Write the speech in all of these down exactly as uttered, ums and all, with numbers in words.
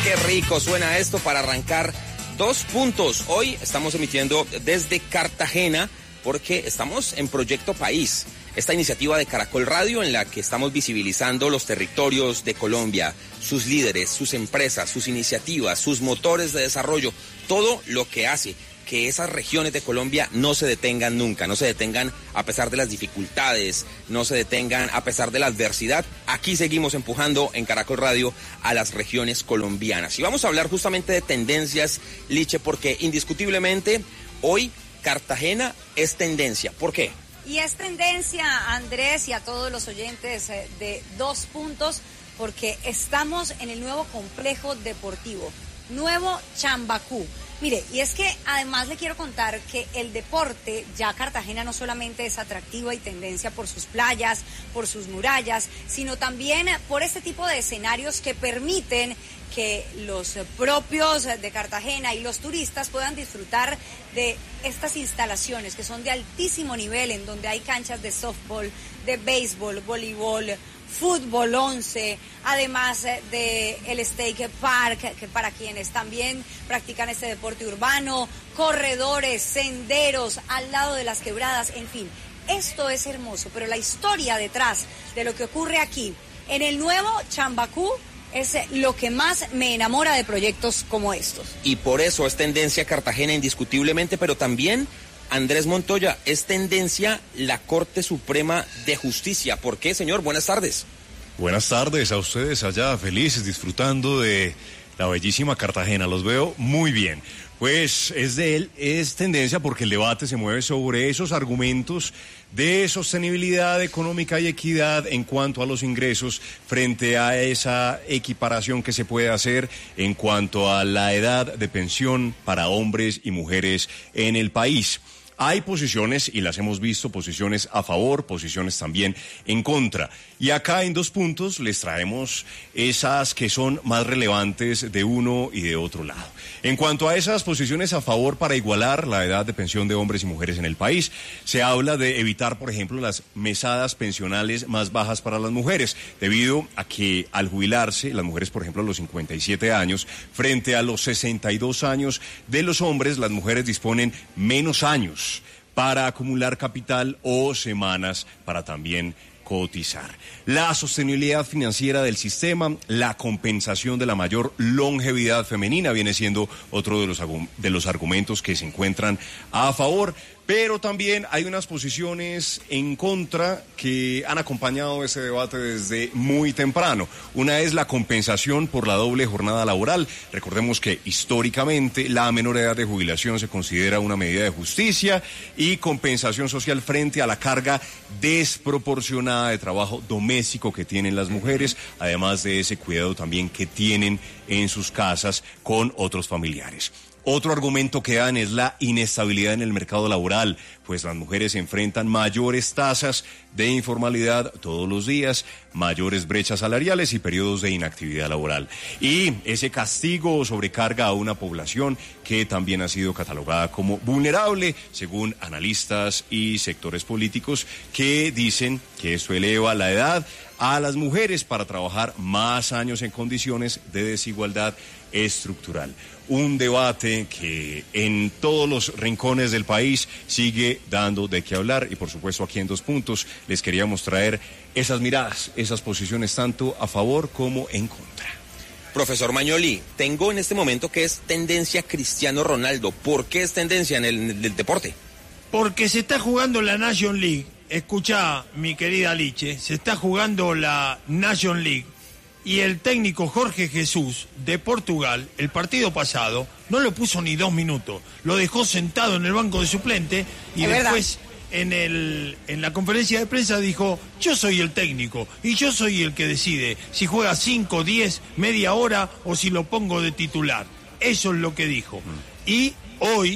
Qué rico suena esto para arrancar dos puntos. Hoy estamos emitiendo desde Cartagena porque estamos en Proyecto País, esta iniciativa de Caracol Radio en la que estamos visibilizando los territorios de Colombia, sus líderes, sus empresas, sus iniciativas, sus motores de desarrollo, todo lo que hace que esas regiones de Colombia no se detengan nunca, no se detengan a pesar de las dificultades, no se detengan a pesar de la adversidad. Aquí seguimos empujando en Caracol Radio a las regiones colombianas. Y vamos a hablar justamente de tendencias, Liche, porque indiscutiblemente hoy Cartagena es tendencia. ¿Por qué? Y es tendencia, Andrés, y a todos los oyentes de Dos Puntos, porque estamos en el nuevo complejo deportivo, Nuevo Chambacú. Mire, y es que además le quiero contar que el deporte, ya Cartagena no solamente es atractiva y tendencia por sus playas, por sus murallas, sino también por este tipo de escenarios que permiten que los propios de Cartagena y los turistas puedan disfrutar de estas instalaciones que son de altísimo nivel, en donde hay canchas de softball, de béisbol, voleibol, fútbol once, además de el Stake Park, que para quienes también practican este deporte urbano, corredores, senderos al lado de las quebradas, en fin, esto es hermoso, pero la historia detrás de lo que ocurre aquí en el nuevo Chambacú es lo que más me enamora de proyectos como estos. Y por eso es tendencia Cartagena indiscutiblemente, pero también, Andrés Montoya, es tendencia la Corte Suprema de Justicia. ¿Por qué, señor? Buenas tardes. Buenas tardes a ustedes allá, felices, disfrutando de la bellísima Cartagena. Los veo muy bien. Pues es de él, es tendencia porque el debate se mueve sobre esos argumentos de sostenibilidad económica y equidad en cuanto a los ingresos frente a esa equiparación que se puede hacer en cuanto a la edad de pensión para hombres y mujeres en el país. Hay posiciones, y las hemos visto, posiciones a favor, posiciones también en contra. Y acá en Dos Puntos les traemos esas que son más relevantes de uno y de otro lado. En cuanto a esas posiciones a favor para igualar la edad de pensión de hombres y mujeres en el país, se habla de evitar, por ejemplo, las mesadas pensionales más bajas para las mujeres, debido a que al jubilarse, las mujeres, por ejemplo, a los cincuenta y siete años, frente a los sesenta y dos años de los hombres, las mujeres disponen menos años para acumular capital o semanas para también cotizar. La sostenibilidad financiera del sistema, la compensación de la mayor longevidad femenina viene siendo otro de los, de los argumentos que se encuentran a favor, pero también hay unas posiciones en contra que han acompañado ese debate desde muy temprano. Una es la compensación por la doble jornada laboral. Recordemos que históricamente la menor edad de jubilación se considera una medida de justicia y compensación social frente a la carga desproporcionada de trabajo doméstico que tienen las mujeres, además de ese cuidado también que tienen en sus casas con otros familiares. Otro argumento que dan es la inestabilidad en el mercado laboral, pues las mujeres enfrentan mayores tasas de informalidad todos los días, mayores brechas salariales y periodos de inactividad laboral. Y ese castigo o sobrecarga a una población que también ha sido catalogada como vulnerable, según analistas y sectores políticos que dicen que esto eleva la edad a las mujeres para trabajar más años en condiciones de desigualdad estructural. Un debate que en todos los rincones del país sigue dando de qué hablar y por supuesto aquí en Dos Puntos les queríamos traer esas miradas, esas posiciones tanto a favor como en contra. Profesor Mañoli, tengo en este momento que es tendencia Cristiano Ronaldo. ¿Por qué es tendencia en el, en el deporte? Porque se está jugando la Nation League. Escuchá, mi querida Liche, se está jugando la Nation League. Y el técnico Jorge Jesús de Portugal, el partido pasado, no lo puso ni dos minutos. Lo dejó sentado en el banco de suplente y es después en, el, en la conferencia de prensa dijo, yo soy el técnico y yo soy el que decide si juega cinco, diez, media hora o si lo pongo de titular. Eso es lo que dijo. Y hoy,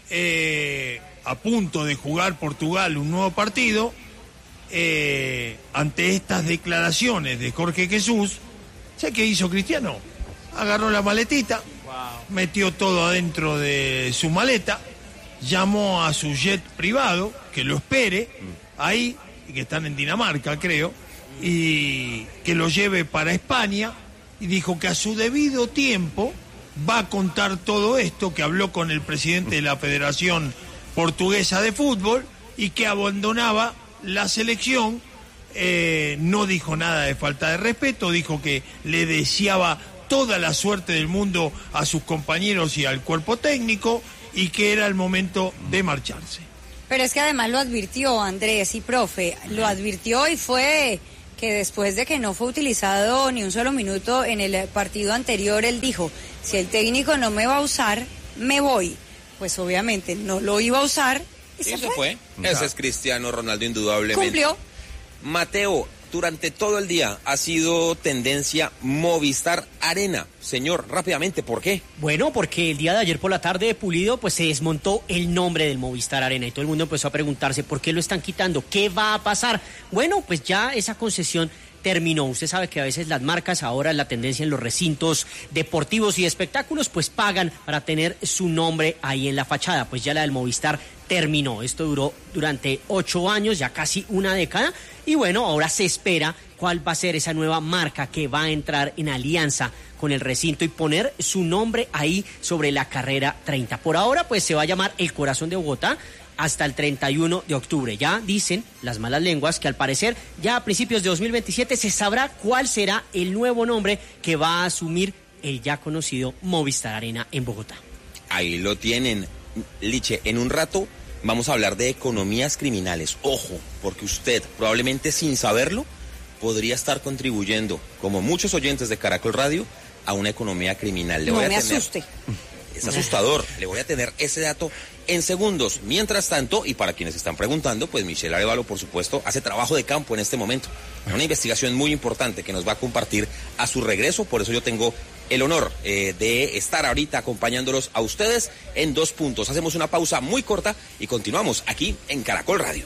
eh, a punto de jugar Portugal un nuevo partido, eh, ante estas declaraciones de Jorge Jesús, ¿sabes qué hizo Cristiano? Agarró la maletita, wow. Metió todo adentro de su maleta, llamó a su jet privado, que lo espere, ahí, que están en Dinamarca, creo, y que lo lleve para España, y dijo que a su debido tiempo va a contar todo esto, que habló con el presidente de la Federación Portuguesa de Fútbol y que abandonaba la selección. Eh, no dijo nada de falta de respeto, dijo que le deseaba toda la suerte del mundo a sus compañeros y al cuerpo técnico y que era el momento de marcharse. Pero es que además lo advirtió Andrés y profe, lo advirtió y fue que después de que no fue utilizado ni un solo minuto en el partido anterior, él dijo, si el técnico no me va a usar, me voy. Pues obviamente no lo iba a usar y se Eso fue. fue. Ese es Cristiano Ronaldo indudablemente. Cumplió. Mateo, durante todo el día ha sido tendencia Movistar Arena. Señor, rápidamente, ¿por qué? Bueno, porque el día de ayer por la tarde, Pulido, pues se desmontó el nombre del Movistar Arena y todo el mundo empezó a preguntarse por qué lo están quitando, qué va a pasar. Bueno, pues ya esa concesión terminó. Usted sabe que a veces las marcas, ahora la tendencia en los recintos deportivos y espectáculos, pues pagan para tener su nombre ahí en la fachada. Pues ya la del Movistar terminó. Esto duró durante ocho años, ya casi una década. Y bueno, ahora se espera cuál va a ser esa nueva marca que va a entrar en alianza con el recinto y poner su nombre ahí sobre la carrera treinta. Por ahora, pues se va a llamar El Corazón de Bogotá hasta el treinta y uno de octubre. Ya dicen las malas lenguas que al parecer ya a principios de dos mil veintisiete se sabrá cuál será el nuevo nombre que va a asumir el ya conocido Movistar Arena en Bogotá. Ahí lo tienen. Liche, en un rato vamos a hablar de economías criminales. Ojo, porque usted, probablemente sin saberlo, podría estar contribuyendo, como muchos oyentes de Caracol Radio, a una economía criminal. Le no voy a me tener... asuste. Es asustador. Le voy a tener ese dato en segundos. Mientras tanto, y para quienes están preguntando, pues Michelle Arevalo, por supuesto, hace trabajo de campo en este momento. Una investigación muy importante que nos va a compartir a su regreso. Por eso yo tengo el honor eh, de estar ahorita acompañándolos a ustedes en Dos Puntos. Hacemos una pausa muy corta y continuamos aquí en Caracol Radio.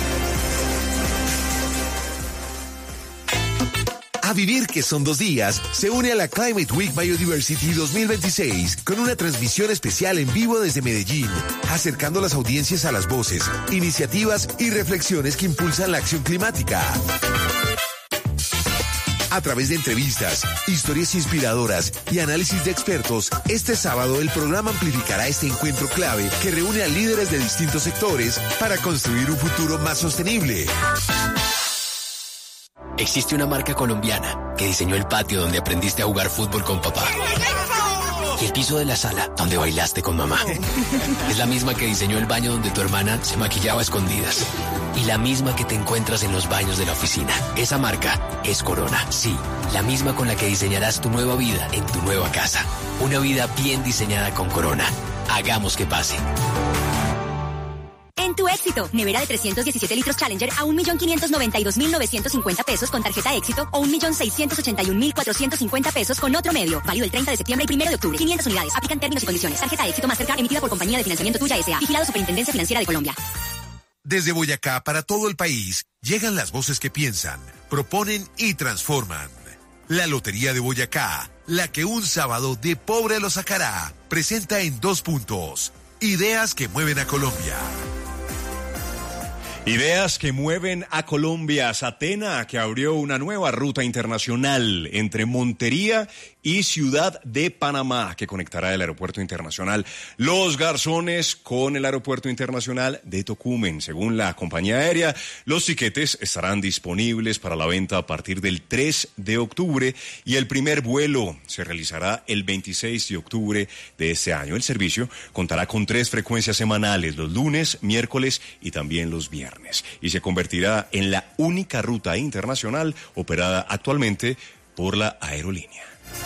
A vivir que son dos días, se une a la Climate Week Biodiversity dos mil veintiséis con una transmisión especial en vivo desde Medellín, acercando las audiencias a las voces, iniciativas y reflexiones que impulsan la acción climática. A través de entrevistas, historias inspiradoras y análisis de expertos, este sábado el programa amplificará este encuentro clave que reúne a líderes de distintos sectores para construir un futuro más sostenible. Existe una marca colombiana que diseñó el patio donde aprendiste a jugar fútbol con papá. Y el piso de la sala donde bailaste con mamá. Es la misma que diseñó el baño donde tu hermana se maquillaba a escondidas. Y la misma que te encuentras en los baños de la oficina. Esa marca es Corona. Sí, la misma con la que diseñarás tu nueva vida en tu nueva casa. Una vida bien diseñada con Corona. Hagamos que pase. En tu Éxito, nevera de trescientos diecisiete litros Challenger a un millón quinientos noventa y dos mil novecientos cincuenta pesos con tarjeta Éxito o un millón seiscientos ochenta y un mil cuatrocientos cincuenta pesos con otro medio. Válido el treinta de septiembre y primero de octubre. quinientas unidades. Aplican términos y condiciones. Tarjeta Éxito Mastercard emitida por Compañía de Financiamiento Tuya S A. Vigilado Superintendencia Financiera de Colombia. Desde Boyacá para todo el país, llegan las voces que piensan, proponen y transforman. La Lotería de Boyacá, la que un sábado de pobre lo sacará, presenta en Dos Puntos. Ideas que mueven a Colombia. Ideas que mueven a Colombia. Satena, que abrió una nueva ruta internacional entre Montería y Ciudad de Panamá, que conectará el aeropuerto internacional Los Garzones con el aeropuerto internacional de Tocumen. Según la compañía aérea, los tiquetes estarán disponibles para la venta a partir del tres de octubre y el primer vuelo se realizará el veintiséis de octubre de este año. El servicio contará con tres frecuencias semanales, los lunes, miércoles y también los viernes, y se convertirá en la única ruta internacional operada actualmente por la aerolínea.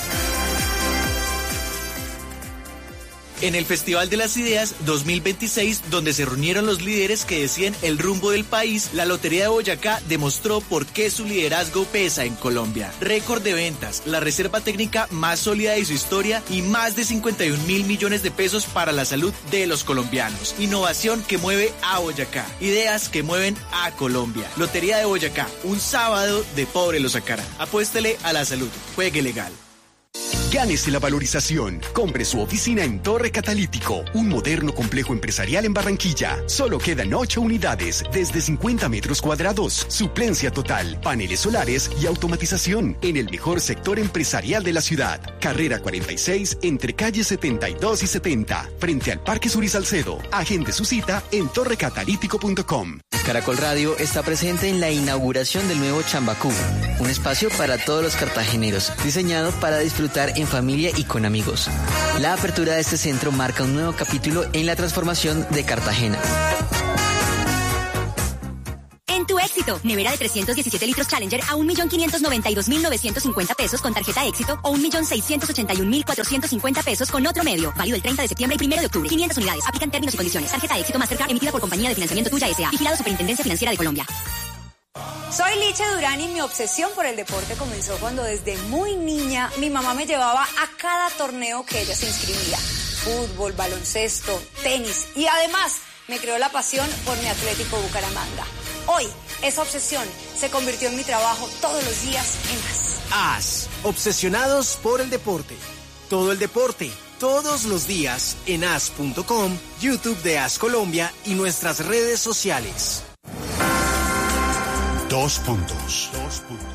En el Festival de las Ideas dos mil veintiséis, donde se reunieron los líderes que decían el rumbo del país, la Lotería de Boyacá demostró por qué su liderazgo pesa en Colombia. Récord de ventas, la reserva técnica más sólida de su historia y más de cincuenta y un mil millones de pesos para la salud de los colombianos. Innovación que mueve a Boyacá. Ideas que mueven a Colombia. Lotería de Boyacá, un sábado de pobre lo sacará. Apuéstele a la salud. Juegue legal. Gánese la valorización. Compre su oficina en Torre Catalítico, un moderno complejo empresarial en Barranquilla. Solo quedan ocho unidades, desde cincuenta metros cuadrados, suplencia total, paneles solares y automatización en el mejor sector empresarial de la ciudad. Carrera cuarenta y seis, entre calles setenta y dos y setenta, frente al Parque Sur y Salcedo. Agende su cita en torre catalítico punto com. Caracol Radio está presente en la inauguración del nuevo Chambacú, un espacio para todos los cartageneros, diseñado para disfrutar en familia y con amigos. La apertura de este centro marca un nuevo capítulo en la transformación de Cartagena. En tu éxito, nevera de trescientos diecisiete litros Challenger a un millón quinientos noventa y dos mil novecientos cincuenta pesos con tarjeta éxito o un millón seiscientos ochenta y un mil cuatrocientos cincuenta pesos con otro medio. Válido el treinta de septiembre y primero de octubre. quinientas unidades. Aplican términos y condiciones. Tarjeta éxito Mastercard emitida por Compañía de Financiamiento Tuya S A. Vigilado Superintendencia Financiera de Colombia. Soy Licha Durán y mi obsesión por el deporte comenzó cuando desde muy niña mi mamá me llevaba a cada torneo que ella se inscribía. Fútbol, baloncesto, tenis y además me creó la pasión por mi Atlético Bucaramanga. Hoy, esa obsesión se convirtió en mi trabajo todos los días en A S. A S, obsesionados por el deporte. Todo el deporte, todos los días en A S punto com, YouTube de A S Colombia y nuestras redes sociales. Dos puntos. Dos puntos.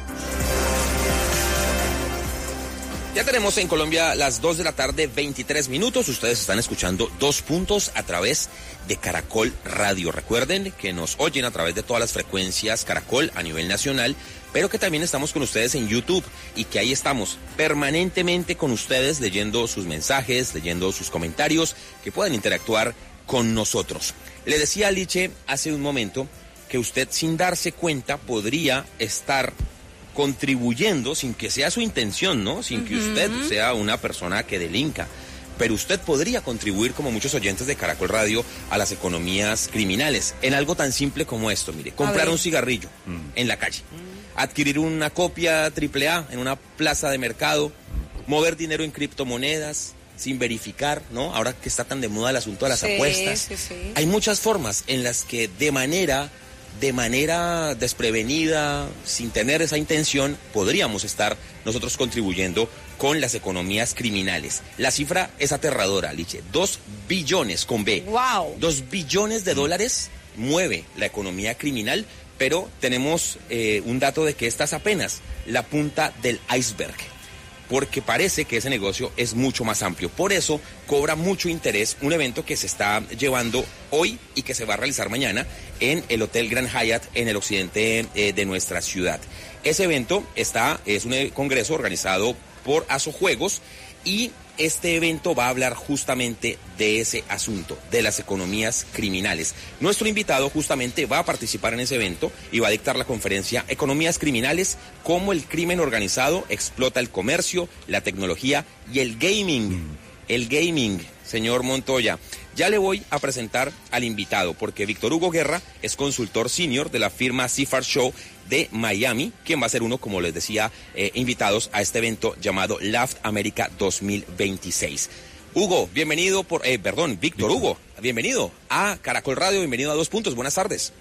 Ya tenemos en Colombia las dos de la tarde, veintitrés minutos. Ustedes están escuchando Dos Puntos a través de Caracol Radio. Recuerden que nos oyen a través de todas las frecuencias Caracol a nivel nacional, pero que también estamos con ustedes en YouTube y que ahí estamos permanentemente con ustedes leyendo sus mensajes, leyendo sus comentarios, que puedan interactuar con nosotros. Le decía a Liche hace un momento que usted sin darse cuenta podría estar contribuyendo sin que sea su intención, ¿no? Sin que usted uh-huh. sea una persona que delinca. Pero usted podría contribuir, como muchos oyentes de Caracol Radio, a las economías criminales. En algo tan simple como esto, mire. Comprar un cigarrillo uh-huh. en la calle. Uh-huh. Adquirir una copia triple A en una plaza de mercado. Mover dinero en criptomonedas sin verificar, ¿no? Ahora que está tan de moda el asunto de las sí, apuestas. Sí, sí. Hay muchas formas en las que de manera... de manera desprevenida, sin tener esa intención, podríamos estar nosotros contribuyendo con las economías criminales. La cifra es aterradora, Liche. Dos billones con B. ¡Wow! Dos billones de dólares mueve la economía criminal, pero tenemos eh, un dato de que esta es apenas la punta del iceberg, porque parece que ese negocio es mucho más amplio. Por eso cobra mucho interés un evento que se está llevando hoy y que se va a realizar mañana en el Hotel Grand Hyatt en el occidente eh, de nuestra ciudad. Ese evento está, es un congreso organizado por Asojuegos y este evento va a hablar justamente de ese asunto, de las economías criminales. Nuestro invitado justamente va a participar en ese evento y va a dictar la conferencia Economías Criminales, cómo el crimen organizado explota el comercio, la tecnología y el gaming. Mm. El gaming, señor Montoya. Ya le voy a presentar al invitado, porque Víctor Hugo Guerra es consultor senior de la firma Cifar Show de Miami, quien va a ser uno, como les decía, eh, invitados a este evento llamado Laugh America dos mil veintiséis. Hugo, bienvenido por, eh, perdón, Víctor Hugo, bienvenido a Caracol Radio, bienvenido a Dos Puntos, buenas tardes.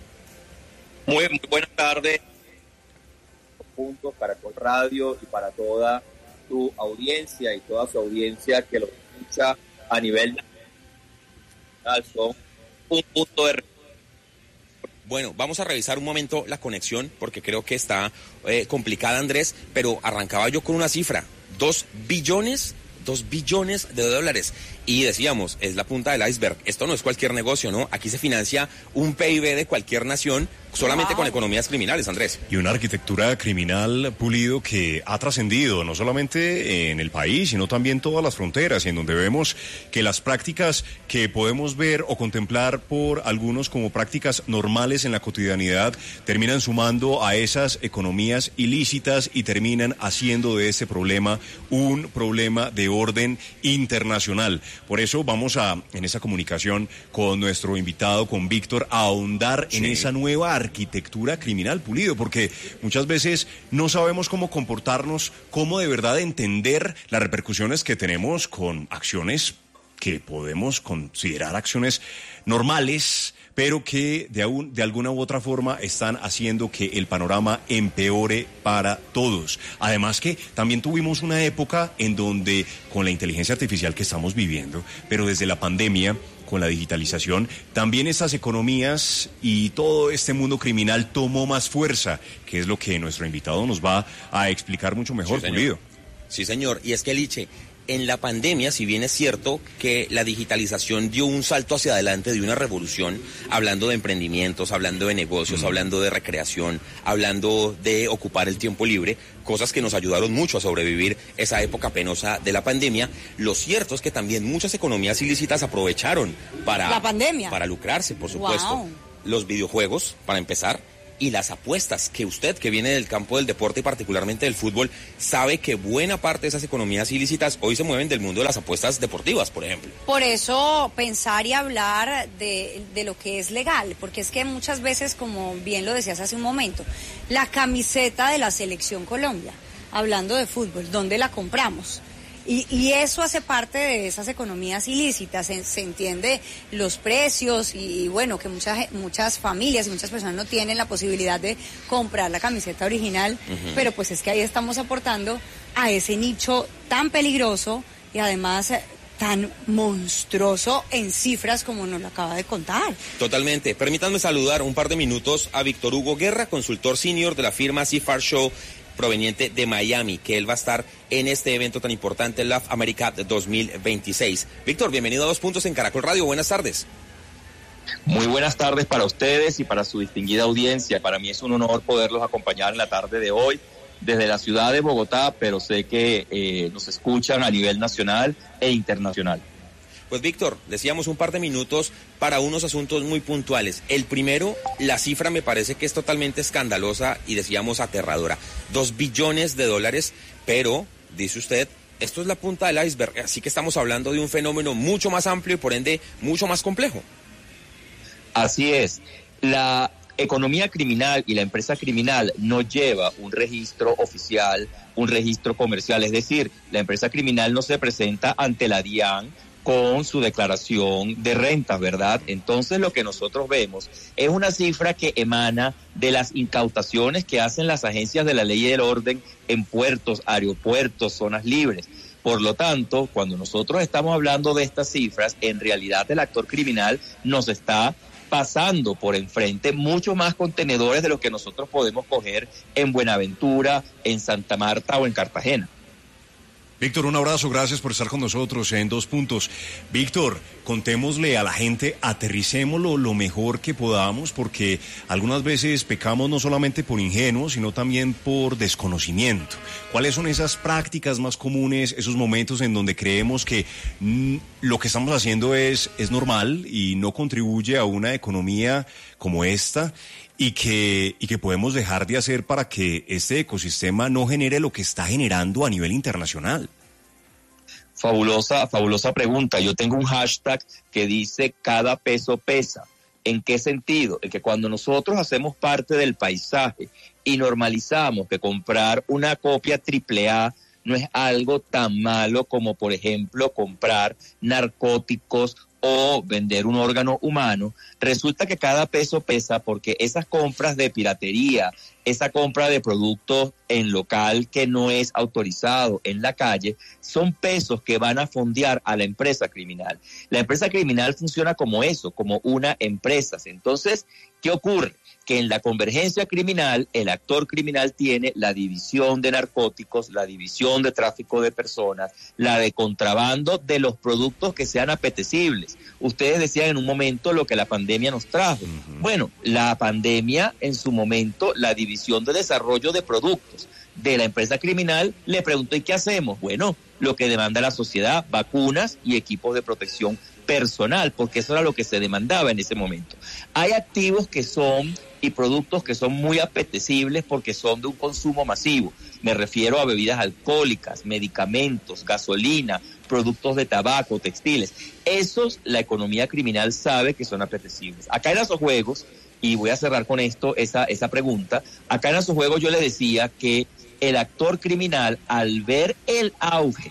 Muy, muy buenas tardes, Puntos, Caracol Radio y para toda tu audiencia y toda su audiencia que lo escucha a nivel nacional, son un punto de... Bueno, vamos a revisar un momento la conexión porque creo que está eh, complicada, Andrés, pero arrancaba yo con una cifra, dos billones, dos billones de dólares. Y decíamos, es la punta del iceberg. Esto no es cualquier negocio, ¿no? Aquí se financia un P I B de cualquier nación solamente wow. con economías criminales, Andrés. Y una arquitectura criminal, Pulido, que ha trascendido no solamente en el país, sino también todas las fronteras, y en donde vemos que las prácticas que podemos ver o contemplar por algunos como prácticas normales en la cotidianidad terminan sumando a esas economías ilícitas y terminan haciendo de este problema un problema de orden internacional. Por eso vamos a, en esa comunicación con nuestro invitado, con Víctor, a ahondar sí. en esa nueva arquitectura criminal, Pulido, porque muchas veces no sabemos cómo comportarnos, cómo de verdad entender las repercusiones que tenemos con acciones que podemos considerar acciones normales, pero que de, aún, de alguna u otra forma están haciendo que el panorama empeore para todos. Además que también tuvimos una época en donde con la inteligencia artificial que estamos viviendo, pero desde la pandemia, con la digitalización, también estas economías y todo este mundo criminal tomó más fuerza, que es lo que nuestro invitado nos va a explicar mucho mejor, sí, Pulido. Sí, señor. Y es que, Liche, en la pandemia, si bien es cierto que la digitalización dio un salto hacia adelante de una revolución, hablando de emprendimientos, hablando de negocios, mm. hablando de recreación, hablando de ocupar el tiempo libre, cosas que nos ayudaron mucho a sobrevivir esa época penosa de la pandemia, lo cierto es que también muchas economías ilícitas aprovecharon para, la pandemia. para lucrarse, por supuesto. Wow. Los videojuegos, para empezar, y las apuestas, que usted, que viene del campo del deporte y particularmente del fútbol, sabe que buena parte de esas economías ilícitas hoy se mueven del mundo de las apuestas deportivas, por ejemplo. Por eso pensar y hablar de, de lo que es legal, porque es que muchas veces, como bien lo decías hace un momento, la camiseta de la Selección Colombia, hablando de fútbol, ¿dónde la compramos? Y, y eso hace parte de esas economías ilícitas, se, se entiende los precios y, y bueno, que muchas muchas familias y muchas personas no tienen la posibilidad de comprar la camiseta original, uh-huh. pero pues es que ahí estamos aportando a ese nicho tan peligroso y además tan monstruoso en cifras como nos lo acaba de contar. Totalmente. Permítanme saludar un par de minutos a Víctor Hugo Guerra, consultor senior de la firma C F A R Show, proveniente de Miami, que él va a estar en este evento tan importante, el Laugh America dos mil veintiséis. Víctor, bienvenido a Dos Puntos en Caracol Radio, buenas tardes. Muy buenas tardes para ustedes y para su distinguida audiencia. Para mí es un honor poderlos acompañar en la tarde de hoy desde la ciudad de Bogotá, pero sé que eh, nos escuchan a nivel nacional e internacional. Pues Víctor, decíamos un par de minutos para unos asuntos muy puntuales. El primero, la cifra me parece que es totalmente escandalosa y decíamos aterradora. Dos billones de dólares, pero, dice usted, esto es la punta del iceberg, así que estamos hablando de un fenómeno mucho más amplio y por ende mucho más complejo. Así es. La economía criminal y la empresa criminal no lleva un registro oficial, un registro comercial, es decir, la empresa criminal no se presenta ante la DIAN con su declaración de rentas, ¿verdad? Entonces lo que nosotros vemos es una cifra que emana de las incautaciones que hacen las agencias de la ley y del orden en puertos, aeropuertos, zonas libres. Por lo tanto, cuando nosotros estamos hablando de estas cifras, en realidad el actor criminal nos está pasando por enfrente mucho más contenedores de los que nosotros podemos coger en Buenaventura, en Santa Marta o en Cartagena. Víctor, un abrazo, gracias por estar con nosotros en Dos Puntos. Víctor, contémosle a la gente, aterricémoslo lo mejor que podamos, porque algunas veces pecamos no solamente por ingenuos, sino también por desconocimiento. ¿Cuáles son esas prácticas más comunes, esos momentos en donde creemos que mm, lo que estamos haciendo es, es normal y no contribuye a una economía como esta? Y que, y que podemos dejar de hacer para que este ecosistema no genere lo que está generando a nivel internacional. Fabulosa, fabulosa pregunta. Yo tengo un hashtag que dice cada peso pesa. ¿En qué sentido? En que cuando nosotros hacemos parte del paisaje y normalizamos que comprar una copia triple A no es algo tan malo como, por ejemplo, comprar narcóticos o vender un órgano humano, resulta que cada peso pesa porque esas compras de piratería, esa compra de productos en local que no es autorizado en la calle, son pesos que van a fondear a la empresa criminal. La empresa criminal funciona como eso, como una empresa. Entonces, ¿qué ocurre? Que en la convergencia criminal, el actor criminal tiene la división de narcóticos, la división de tráfico de personas, la de contrabando de los productos que sean apetecibles. Ustedes decían en un momento lo que la pandemia nos trajo. Uh-huh. Bueno, la pandemia en su momento, la división de desarrollo de productos de la empresa criminal, le preguntó, ¿y qué hacemos? Bueno, lo que demanda la sociedad, vacunas y equipos de protección personal, porque eso era lo que se demandaba en ese momento. Hay activos que son y productos que son muy apetecibles porque son de un consumo masivo. Me refiero a bebidas alcohólicas, medicamentos, gasolina, productos de tabaco, textiles. Esos la economía criminal sabe que son apetecibles. Acá en Asojuegos, y voy a cerrar con esto esa, esa pregunta, acá en Asojuegos yo le decía que el actor criminal, al ver el auge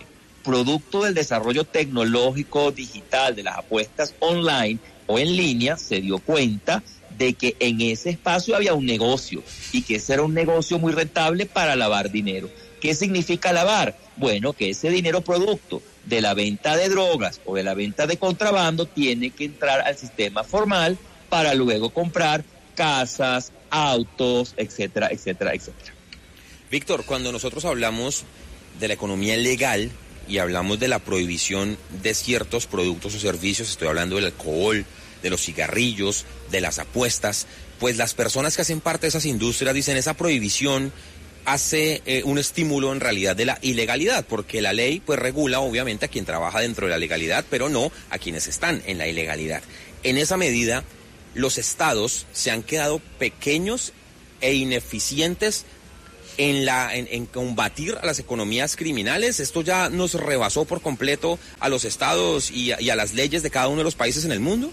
producto del desarrollo tecnológico digital de las apuestas online o en línea, se dio cuenta de que en ese espacio había un negocio y que ese era un negocio muy rentable para lavar dinero. ¿Qué significa lavar? Bueno, que ese dinero producto de la venta de drogas o de la venta de contrabando tiene que entrar al sistema formal para luego comprar casas, autos, etcétera, etcétera, etcétera. Víctor, cuando nosotros hablamos de la economía legal y hablamos de la prohibición de ciertos productos o servicios, estoy hablando del alcohol, de los cigarrillos, de las apuestas, pues las personas que hacen parte de esas industrias dicen esa prohibición hace eh, un estímulo en realidad de la ilegalidad, porque la ley pues regula obviamente a quien trabaja dentro de la legalidad, pero no a quienes están en la ilegalidad. En esa medida, los estados se han quedado pequeños e ineficientes en, la, en, en combatir a las economías criminales. Esto ya nos rebasó por completo a los estados y a, y a las leyes de cada uno de los países en el mundo.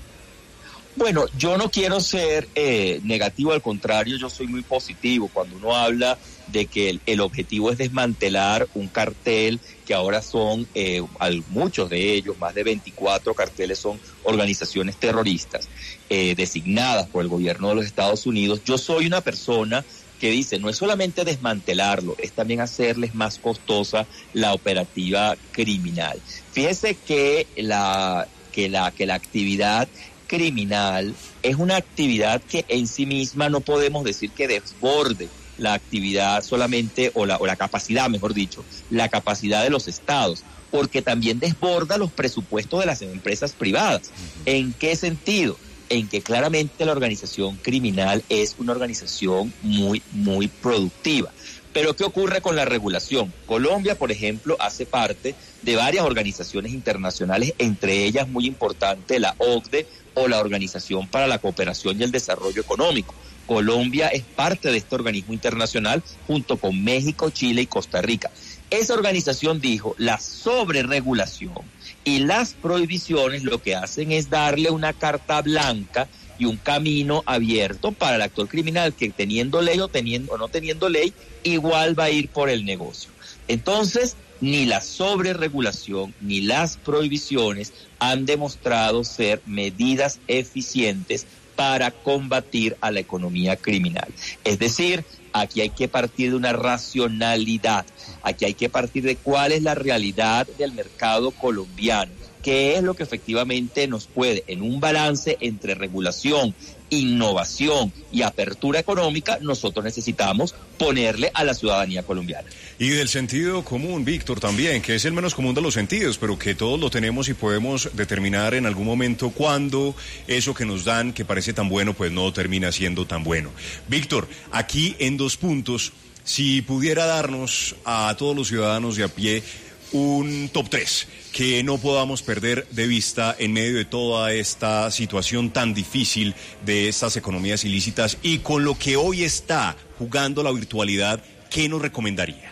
Bueno, yo no quiero ser eh, negativo, al contrario, yo soy muy positivo cuando uno habla de que el, el objetivo es desmantelar un cartel que ahora son, eh, al, muchos de ellos, más de veinticuatro carteles son organizaciones terroristas eh, designadas por el gobierno de los Estados Unidos. Yo soy una persona que dice, no es solamente desmantelarlo, es también hacerles más costosa la operativa criminal. Fíjese que la, que la, que la actividad criminal es una actividad que en sí misma no podemos decir que desborde la actividad solamente, o la, o la capacidad, mejor dicho, la capacidad de los estados, porque también desborda los presupuestos de las empresas privadas. ¿En qué sentido? En que claramente la organización criminal es una organización muy, muy productiva. Pero ¿qué ocurre con la regulación? Colombia, por ejemplo, hace parte de varias organizaciones internacionales, entre ellas muy importante la O C D E o la Organización para la Cooperación y el Desarrollo Económico. Colombia es parte de este organismo internacional junto con México, Chile y Costa Rica. Esa organización dijo, la sobreregulación y las prohibiciones lo que hacen es darle una carta blanca y un camino abierto para el actor criminal que teniendo ley o, teniendo, o no teniendo ley, igual va a ir por el negocio. Entonces, ni la sobreregulación ni las prohibiciones han demostrado ser medidas eficientes para combatir a la economía criminal. Es decir, aquí hay que partir de una racionalidad, aquí hay que partir de cuál es la realidad del mercado colombiano, qué es lo que efectivamente nos puede, en un balance entre regulación, innovación y apertura económica, nosotros necesitamos ponerle a la ciudadanía colombiana. Y del sentido común, Víctor, también, que es el menos común de los sentidos, pero que todos lo tenemos y podemos determinar en algún momento cuándo eso que nos dan, que parece tan bueno, pues no termina siendo tan bueno. Víctor, aquí en dos puntos, si pudiera darnos a todos los ciudadanos de a pie un top tres que no podamos perder de vista en medio de toda esta situación tan difícil de estas economías ilícitas y con lo que hoy está jugando la virtualidad, ¿qué nos recomendaría?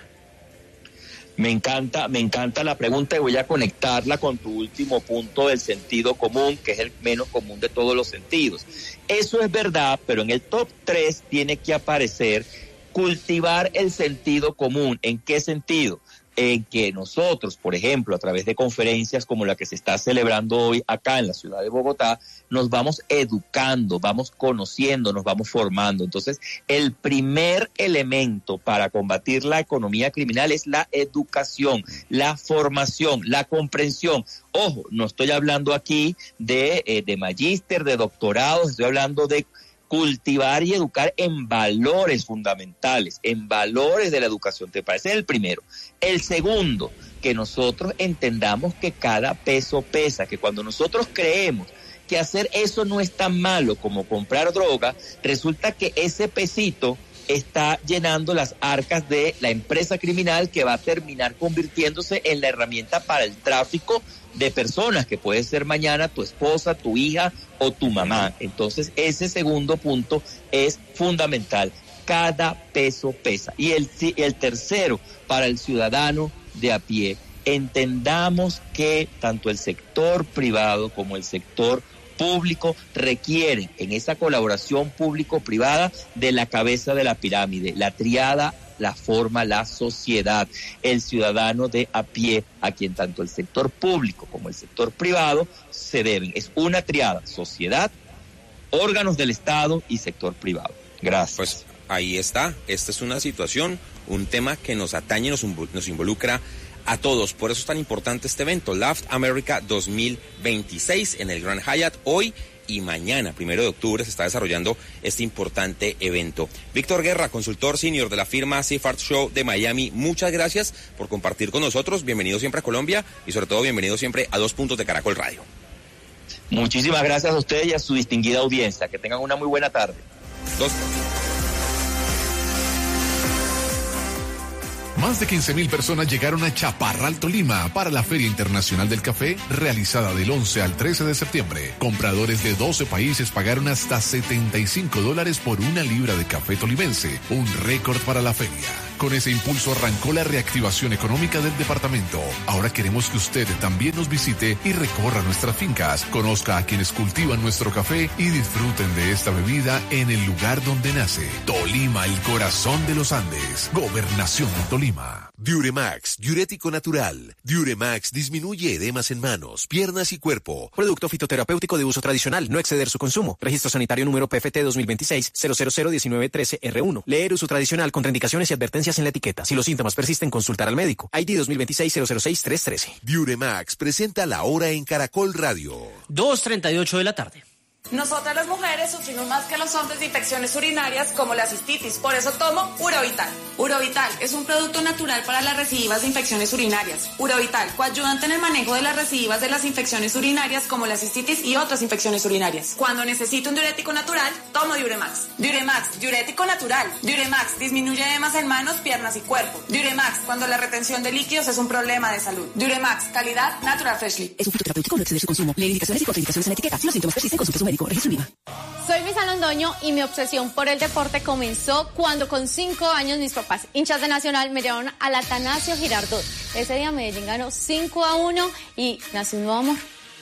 Me encanta, me encanta la pregunta y voy a conectarla con tu último punto del sentido común, que es el menos común de todos los sentidos. Eso es verdad, pero en el top tres tiene que aparecer cultivar el sentido común. ¿En qué sentido? En que nosotros, por ejemplo, a través de conferencias como la que se está celebrando hoy acá en la ciudad de Bogotá, nos vamos educando, vamos conociendo, nos vamos formando. Entonces, el primer elemento para combatir la economía criminal es la educación, la formación, la comprensión. Ojo, no estoy hablando aquí de, eh, de magíster, de doctorados, estoy hablando de cultivar y educar en valores fundamentales, en valores de la educación. ¿Te parece? El primero. El segundo, que nosotros entendamos que cada peso pesa, que cuando nosotros creemos que hacer eso no es tan malo como comprar droga, resulta que ese pesito está llenando las arcas de la empresa criminal que va a terminar convirtiéndose en la herramienta para el tráfico de personas, que puede ser mañana tu esposa, tu hija o tu mamá. Entonces, ese segundo punto es fundamental. Cada peso pesa. Y el, el tercero, para el ciudadano de a pie, entendamos que tanto el sector privado como el sector público requieren en esa colaboración público-privada de la cabeza de la pirámide, la triada la forma la sociedad, el ciudadano de a pie, a quien tanto el sector público como el sector privado se deben. Es una triada: sociedad, órganos del Estado y sector privado. Gracias. Pues ahí está. Esta es una situación, un tema que nos atañe, nos, nos involucra a todos. Por eso es tan importante este evento, Laugh America dos mil veintiséis, en el Grand Hyatt. Hoy y mañana, primero de octubre, se está desarrollando este importante evento. Víctor Guerra, consultor senior de la firma Seafart Show de Miami, muchas gracias por compartir con nosotros. Bienvenido siempre a Colombia y sobre todo bienvenido siempre a Dos Puntos de Caracol Radio. Muchísimas gracias a ustedes y a su distinguida audiencia. Que tengan una muy buena tarde. Dos. Más de quince mil personas llegaron a Chaparral, Tolima, para la Feria Internacional del Café, realizada del once al trece de septiembre. Compradores de doce países pagaron hasta setenta y cinco dólares por una libra de café tolimense, un récord para la feria. Con ese impulso arrancó la reactivación económica del departamento. Ahora queremos que usted también nos visite y recorra nuestras fincas, conozca a quienes cultivan nuestro café y disfruten de esta bebida en el lugar donde nace. Tolima, el corazón de los Andes. Gobernación de Tolima. Diuremax, diurético natural. Diuremax disminuye edemas en manos, piernas y cuerpo. Producto fitoterapéutico de uso tradicional, no exceder su consumo. Registro sanitario número P F T dos mil veintiséis cero cero cero diecinueve trece R uno. Leer uso tradicional, contraindicaciones y advertencias en la etiqueta. Si los síntomas persisten, consultar al médico. I D dos mil veintiséis cero cero seis tres trece. Diuremax presenta la hora en Caracol Radio. dos treinta y ocho de la tarde. Nosotras las mujeres sufrimos más que los hombres de infecciones urinarias como la cistitis, por eso tomo Urovital. Urovital es un producto natural para las recidivas de infecciones urinarias. Urovital, coayudante en el manejo de las recidivas de las infecciones urinarias como la cistitis y otras infecciones urinarias. Cuando necesito un diurético natural, tomo Diuremax. Diuremax, diurético natural. Diuremax disminuye edemas en manos, piernas y cuerpo. Diuremax, cuando la retención de líquidos es un problema de salud. Diuremax, calidad Natural Freshly. Es un fitoterapéutico, no exceder su consumo. Leer indicaciones y contraindicaciones en la etiqueta. Si los síntomas persisten, consulte a su médico. Registro IVA. Soy Luisa Londoño y mi obsesión por el deporte comenzó cuando con cinco años mis papás, hinchas de Nacional, me llevaron al Atanasio Girardot. Ese día Medellín ganó cinco a uno y nació un nuevo amor.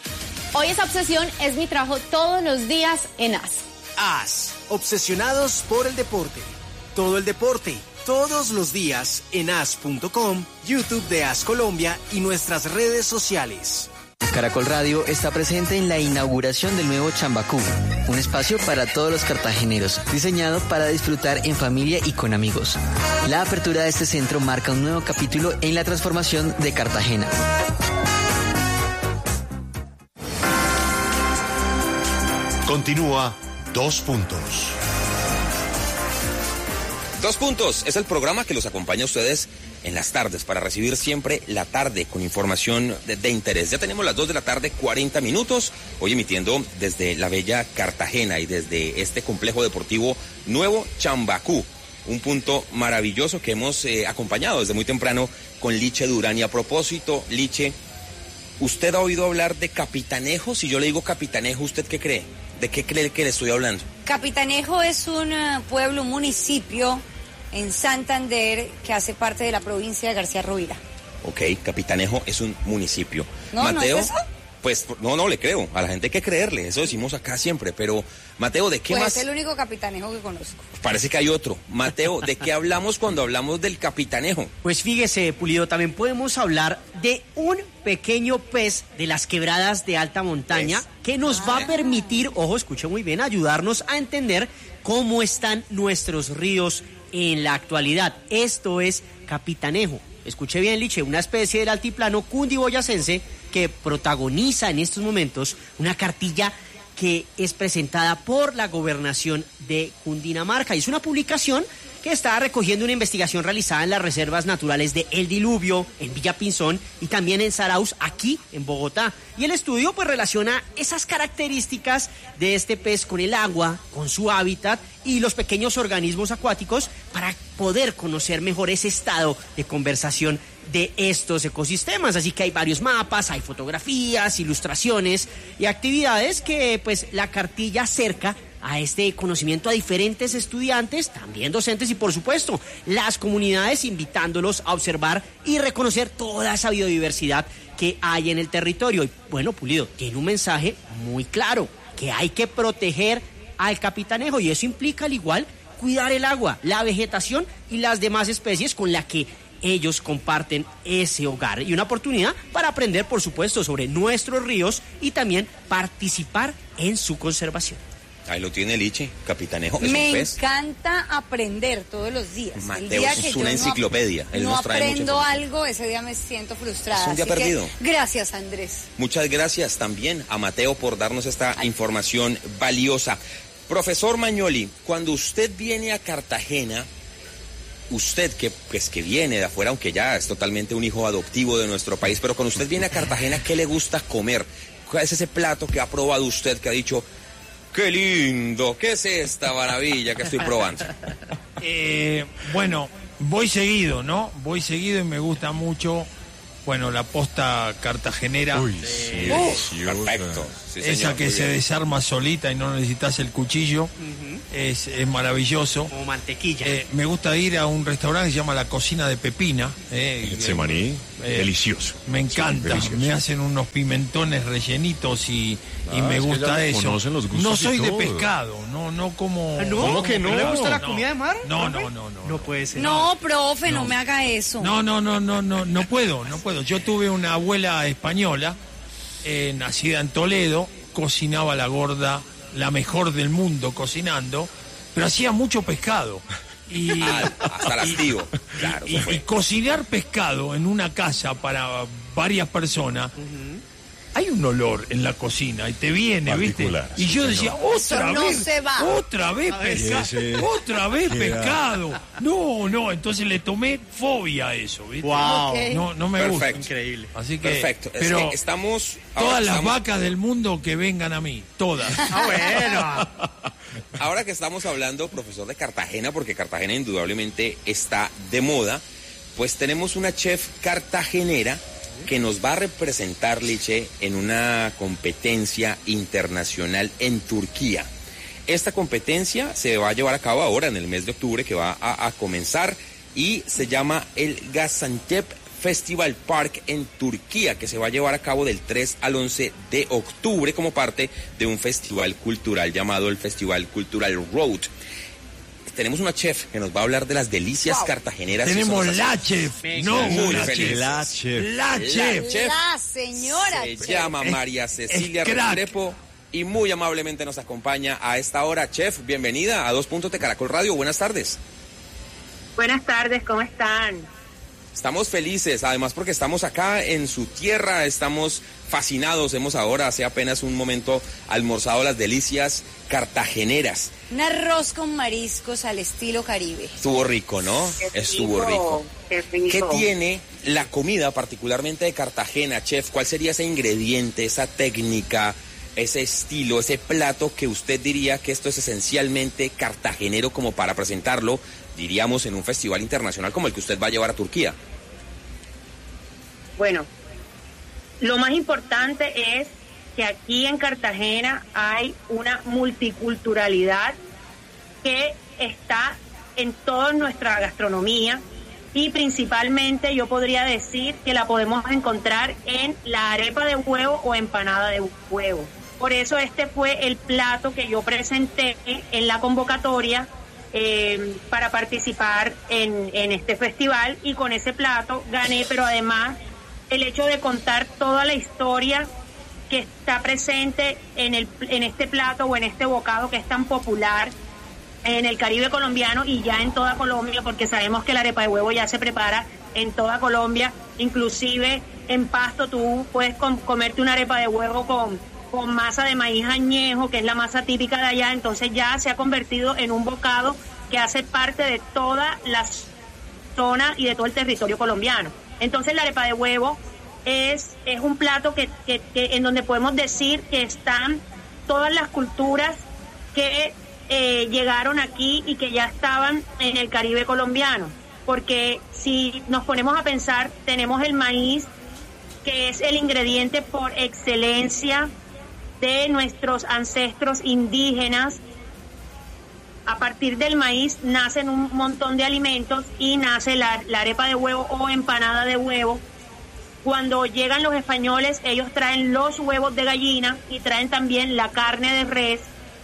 Hoy esa obsesión es mi trabajo todos los días en A S. A S, obsesionados por el deporte. Todo el deporte, todos los días en A S punto com, YouTube de A S Colombia y nuestras redes sociales. Caracol Radio está presente en la inauguración del nuevo Chambacú, un espacio para todos los cartageneros, diseñado para disfrutar en familia y con amigos. La apertura de este centro marca un nuevo capítulo en la transformación de Cartagena. Continúa Dos Puntos. Dos Puntos es el programa que los acompaña a ustedes en las tardes para recibir siempre la tarde con información de, de interés. Ya tenemos las dos de la tarde, cuarenta minutos, hoy emitiendo desde la bella Cartagena y desde este complejo deportivo nuevo Chambacú, un punto maravilloso que hemos eh, acompañado desde muy temprano con Liche Durán. Y a propósito, Liche, ¿usted ha oído hablar de Capitanejo? Si yo le digo Capitanejo, ¿usted qué cree? ¿De qué cree que le estoy hablando? Capitanejo es un uh, pueblo, un municipio en Santander que hace parte de la provincia de García Rovira. Ok, Capitanejo es un municipio. ¿No, Mateo, no es eso? Pues no, no le creo. A la gente hay que creerle. Eso decimos acá siempre. Pero, Mateo, ¿de qué pues más? es el único Capitanejo que conozco. Parece que hay otro. Mateo, ¿de qué hablamos cuando hablamos del Capitanejo? Pues fíjese, Pulido, también podemos hablar de un pequeño pez de las quebradas de alta montaña ¿Pez? que nos va a permitir, ojo, escuche muy bien, ayudarnos a entender cómo están nuestros ríos en la actualidad. Esto es Capitanejo. Escuche bien, Liche, una especie del altiplano cundiboyacense que protagoniza en estos momentos una cartilla que es presentada por la gobernación de Cundinamarca. Y es una publicación que está recogiendo una investigación realizada en las reservas naturales de El Diluvio, en Villa Pinzón y también en Zarauz, aquí en Bogotá. Y el estudio pues relaciona esas características de este pez con el agua, con su hábitat y los pequeños organismos acuáticos para poder conocer mejor ese estado de conversación de estos ecosistemas. Así que hay varios mapas, hay fotografías, ilustraciones y actividades que pues la cartilla acerca a este conocimiento a diferentes estudiantes, también docentes y por supuesto las comunidades, invitándolos a observar y reconocer toda esa biodiversidad que hay en el territorio. Y bueno, Pulido, tiene un mensaje muy claro, que hay que proteger al Capitanejo y eso implica al igual cuidar el agua, la vegetación y las demás especies con las que ellos comparten ese hogar. Y una oportunidad para aprender, por supuesto, sobre nuestros ríos y también participar en su conservación. Ahí lo tiene Liche, capitanejo. Es Me un pez. encanta aprender todos los días. Mateo, El día eso que es yo una no- enciclopedia. Él no nos trae mucha aprendo información. algo, ese día me siento frustrada. Es un día Así que, perdido. gracias, Andrés. Muchas gracias también a Mateo por darnos esta información valiosa. Profesor Magnoli, cuando usted viene a Cartagena, usted que, pues, que viene de afuera, aunque ya es totalmente un hijo adoptivo de nuestro país, pero cuando usted viene a Cartagena, ¿qué le gusta comer? ¿Cuál es ese plato que ha probado usted que ha dicho, qué lindo, qué es esta maravilla que estoy probando? Eh, bueno, voy seguido, ¿no? Voy seguido y me gusta mucho, bueno, la posta cartagenera. Uy, sí, Uh, perfecto. Sí, esa señor, que muy se bien. desarma solita y no necesitas el cuchillo. es, es maravilloso. Como mantequilla. Eh, me gusta ir a un restaurante que se llama La Cocina de Pepina. Eh, Getsemaní, eh, delicioso. Me encanta, Sí, delicioso. me hacen unos pimentones rellenitos y, y Ah, me es que gusta ya le eso. conocen los gustos No y soy de todo. pescado, no, no como. ¿Ah, no? ¿Cómo que no? ¿No le gusta la comida de mar? No, no, no, no. No puede ser. No, profe, no, me haga eso. No, no, no, no, no, no puedo, no puedo. Yo tuve una abuela española, eh, nacida en Toledo, cocinaba la gorda, la mejor del mundo cocinando, pero hacía mucho pescado. Y, Ah, hasta lastimó. Claro, y, eso fue. y cocinar pescado en una casa para varias personas, hay un olor en la cocina y te viene, ¿viste? Particular, Y sí, yo señor. decía, Eso otra no vez, se va. otra vez A ver, pescado, ese- otra vez Queda- pescado. No, no, entonces le tomé fobia a eso, ¿viste? Wow. Ok. No, no me Perfecto. gusta. Increíble. Así que, Perfecto. Es pero que estamos... ahora todas que las estamos- vacas del mundo que vengan a mí, todas. Ah, bueno. Ahora que estamos hablando, profesor, de Cartagena, porque Cartagena indudablemente está de moda, pues tenemos una chef cartagenera que nos va a representar, Liche, en una competencia internacional en Turquía. Esta competencia se va a llevar a cabo ahora en el mes de octubre, que va a, a comenzar, y se llama el Gaziantep Festival Park en Turquía, que se va a llevar a cabo del tres al once de octubre como parte de un festival cultural llamado el Festival Cultural Road. Tenemos una chef que nos va a hablar de las delicias cartageneras. y Tenemos eso nos la hace chef, Me no muy una feliz. chef. La chef. La chef. chef. La señora. Se chef. llama Es- María Cecilia es crack. Restrepo y muy amablemente nos acompaña a esta hora. Chef, bienvenida a Dos Puntos de Caracol Radio. Buenas tardes. Buenas tardes, ¿cómo están? Estamos felices, además porque estamos acá en su tierra, estamos fascinados. Hemos ahora, hace apenas un momento, almorzado las delicias cartageneras. Un arroz con mariscos al estilo Caribe. Estuvo rico, ¿no? Qué Estuvo rico. Qué rico. ¿Qué tiene la comida, particularmente de Cartagena, chef? ¿Cuál sería ese ingrediente, esa técnica, ese estilo, ese plato que usted diría que esto es esencialmente cartagenero como para presentarlo, diríamos, en un festival internacional como el que usted va a llevar a Turquía? Bueno, lo más importante es que aquí en Cartagena hay una multiculturalidad que está en toda nuestra gastronomía y principalmente yo podría decir que la podemos encontrar en la arepa de huevo o empanada de huevo. Por eso este fue el plato que yo presenté en la convocatoria eh, para participar en, en este festival y con ese plato gané, pero además el hecho de contar toda la historia que está presente en, el, en este plato o en este bocado que es tan popular en el Caribe colombiano y ya en toda Colombia, porque sabemos que la arepa de huevo ya se prepara en toda Colombia, inclusive en Pasto tú puedes com- comerte una arepa de huevo con, con masa de maíz añejo, que es la masa típica de allá, entonces ya se ha convertido en un bocado que hace parte de toda la zona y de todo el territorio colombiano. Entonces la arepa de huevo es, es un plato que, que, que en donde podemos decir que están todas las culturas que eh, llegaron aquí y que ya estaban en el Caribe colombiano. Porque si nos ponemos a pensar, tenemos el maíz, que es el ingrediente por excelencia de nuestros ancestros indígenas. A partir del maíz nacen un montón de alimentos y nace la, la arepa de huevo o empanada de huevo. Cuando llegan los españoles, ellos traen los huevos de gallina y traen también la carne de res.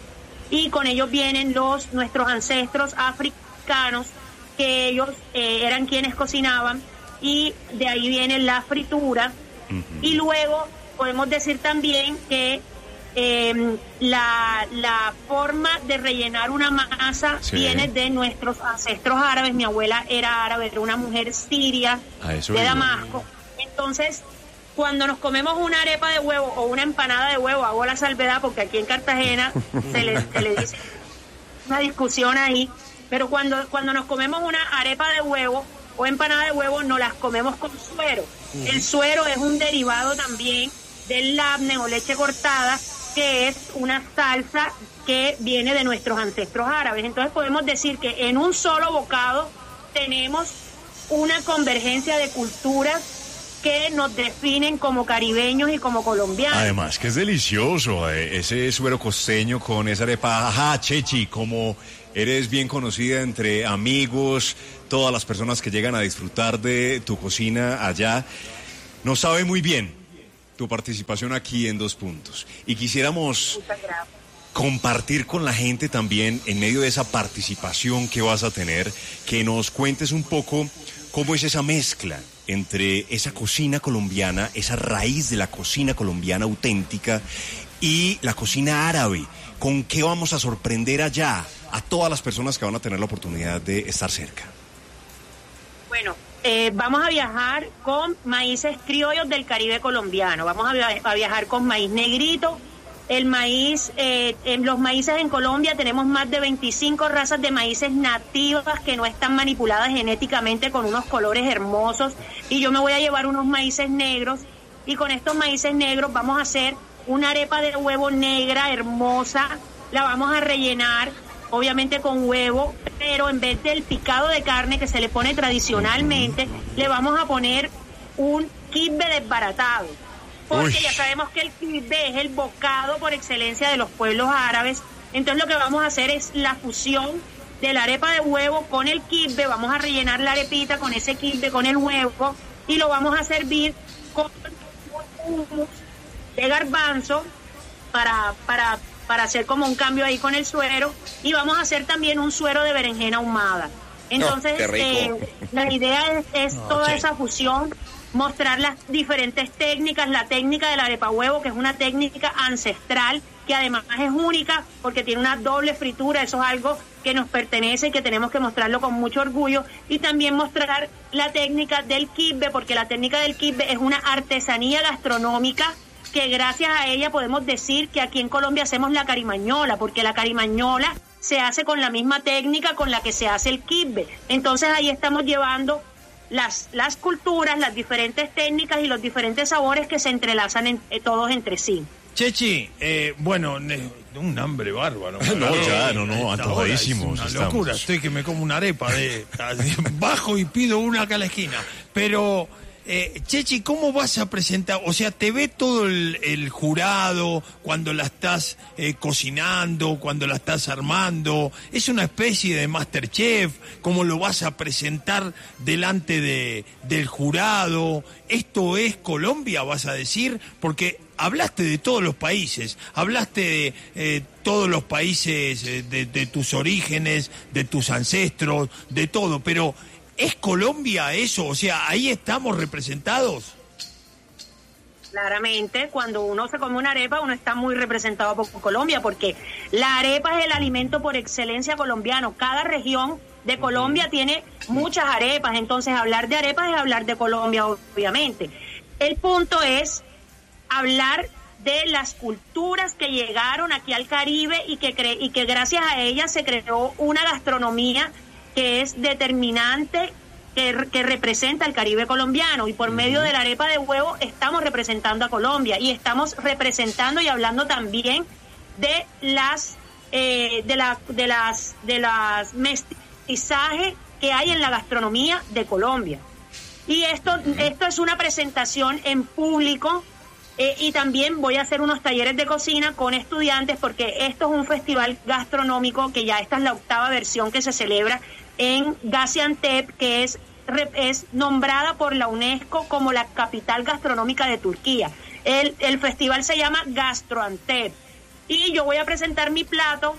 y con ellos vienen los nuestros ancestros africanos, que ellos eh, eran quienes cocinaban, y de ahí viene la fritura. Uh-huh. Y luego podemos decir también que eh, la, la forma de rellenar una masa sí. viene de nuestros ancestros árabes. Mi abuela era árabe, era una mujer siria de Damasco. Entonces, cuando nos comemos una arepa de huevo o una empanada de huevo, hago la salvedad porque aquí en Cartagena se le, se le dice una discusión ahí, pero cuando, cuando nos comemos una arepa de huevo o empanada de huevo, nos las comemos con suero. Uh-huh. El suero es un derivado también del labne o leche cortada, que es una salsa que viene de nuestros ancestros árabes. Entonces podemos decir que en un solo bocado tenemos una convergencia de culturas que nos definen como caribeños y como colombianos. Además que es delicioso, eh, ese suero costeño con esa arepa. Ajá, Chechi, como eres bien conocida entre amigos, todas las personas que llegan a disfrutar de tu cocina allá, nos sabe muy bien tu participación aquí en Dos Puntos. Y quisiéramos compartir con la gente también, en medio de esa participación que vas a tener, que nos cuentes un poco cómo es esa mezcla entre esa cocina colombiana, esa raíz de la cocina colombiana auténtica y la cocina árabe. ¿Con qué vamos a sorprender allá a todas las personas que van a tener la oportunidad de estar cerca? Bueno, eh, vamos a viajar con maíces criollos del Caribe colombiano. Vamos a, via- a viajar con maíz negrito. El maíz, eh, en los maíces en Colombia tenemos más de veinticinco razas de maíces nativas que no están manipuladas genéticamente, con unos colores hermosos, y yo me voy a llevar unos maíces negros, y con estos maíces negros vamos a hacer una arepa de huevo negra hermosa. La vamos a rellenar obviamente con huevo, pero en vez del picado de carne que se le pone tradicionalmente, le vamos a poner un kibbe desbaratado. Porque Uy. ya sabemos que el kibbe es el bocado por excelencia de los pueblos árabes. Entonces lo que vamos a hacer es la fusión de la arepa de huevo con el kibbe. Vamos a rellenar la arepita con ese kibbe, con el huevo, y lo vamos a servir con un hummus de garbanzo para, para, para hacer como un cambio ahí con el suero. Y vamos a hacer también un suero de berenjena ahumada. Entonces oh, eh, la idea es, es no, toda che. esa fusión, mostrar las diferentes técnicas, la técnica del arepa huevo, que es una técnica ancestral, que además es única porque tiene una doble fritura. Eso es algo que nos pertenece y que tenemos que mostrarlo con mucho orgullo. Y también mostrar la técnica del kibbe, porque la técnica del kibbe es una artesanía gastronómica que gracias a ella podemos decir que aquí en Colombia hacemos la carimañola, porque la carimañola se hace con la misma técnica con la que se hace el kibbe. Entonces ahí estamos llevando las las culturas, las diferentes técnicas y los diferentes sabores que se entrelazan en, eh, todos entre sí. Chechi, eh, bueno, ne, un hambre bárbaro. No, ya, no, no, antojadísimos. Es una locura, estoy que me como una arepa de, de bajo y pido una acá a la esquina. Pero, eh, Chechi, ¿cómo vas a presentar? O sea, ¿te ve todo el, el jurado cuando la estás eh, cocinando, cuando la estás armando? ¿Es una especie de MasterChef? ¿Cómo lo vas a presentar delante de, del jurado? ¿Esto es Colombia, vas a decir? Porque hablaste de todos los países, hablaste de eh, todos los países, eh, de, de tus orígenes, de tus ancestros, de todo, pero ¿es Colombia eso? O sea, ¿ahí estamos representados? Claramente, cuando uno se come una arepa, uno está muy representado por Colombia, porque la arepa es el alimento por excelencia colombiano. Cada región de Colombia tiene muchas arepas, entonces hablar de arepas es hablar de Colombia, obviamente. El punto es hablar de las culturas que llegaron aquí al Caribe y que cre- y que gracias a ellas se creó una gastronomía que es determinante, que, que representa al Caribe colombiano, y por medio de la arepa de huevo estamos representando a Colombia, y estamos representando y hablando también de las eh, de la de las de las mestizaje que hay en la gastronomía de Colombia. Y esto esto es una presentación en público. Eh, y también voy a hacer unos talleres de cocina con estudiantes, porque esto es un festival gastronómico que ya esta es la octava versión que se celebra en Gaziantep, que es, es nombrada por la UNESCO como la capital gastronómica de Turquía. El, el festival se llama Gastroantep. Y yo voy a presentar mi plato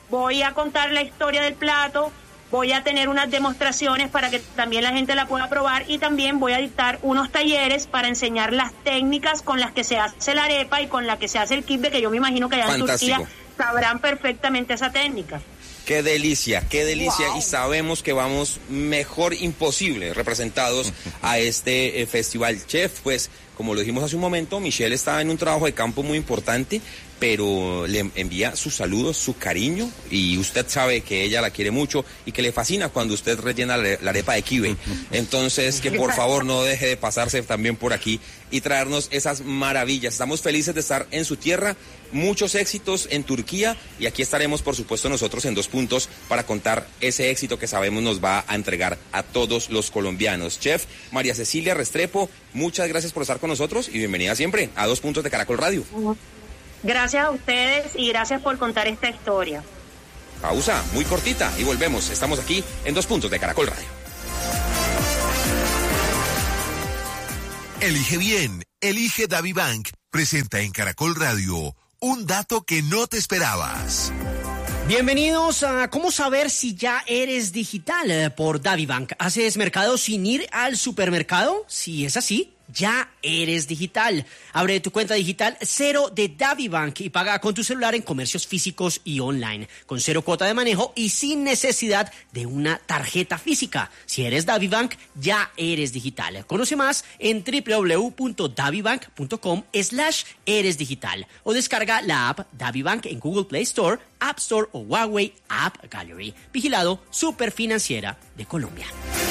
voy a contar la historia del plato, voy a tener unas demostraciones para que también la gente la pueda probar y también voy a dictar unos talleres para enseñar las técnicas con las que se hace la arepa y con las que se hace el kibbe, que yo me imagino que allá en Turquía sabrán perfectamente esa técnica. Qué delicia, qué delicia. Wow. Y sabemos que vamos mejor imposible representados a este eh, festival. Chef, pues, como lo dijimos hace un momento, Michelle está en un trabajo de campo muy importante, pero le envía sus saludos, su cariño, y usted sabe que ella la quiere mucho y que le fascina cuando usted rellena la, la arepa de kibe. Entonces, que por favor no deje de pasarse también por aquí y traernos esas maravillas. Estamos felices de estar en su tierra, muchos éxitos en Turquía, y aquí estaremos, por supuesto, nosotros en Dos Puntos para contar ese éxito que sabemos nos va a entregar a todos los colombianos. Chef María Cecilia Restrepo, muchas gracias por estar con nosotros y bienvenida siempre a Dos Puntos de Caracol Radio. Gracias a ustedes y gracias por contar esta historia. Pausa muy cortita y volvemos. Estamos aquí en Dos Puntos de Caracol Radio. Elige bien, elige DaviBank. Presenta en Caracol Radio un dato que no te esperabas. Bienvenidos a ¿Cómo saber si ya eres digital? Por DaviBank. ¿Haces mercado sin ir al supermercado? Si es así, ya eres digital. Abre tu cuenta digital cero de DaviBank y paga con tu celular en comercios físicos y online, con cero cuota de manejo y sin necesidad de una tarjeta física. Si eres DaviBank, ya eres digital. Conoce más en www.davibank.com slash eres digital o descarga la app DaviBank en Google Play Store, App Store o Huawei App Gallery. Vigilado Superfinanciera de Colombia.